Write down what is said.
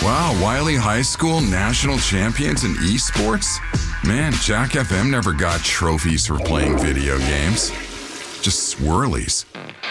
Wow, Wiley High School national champions in esports? Man, Jack FM never got trophies for playing video games. Just swirlies.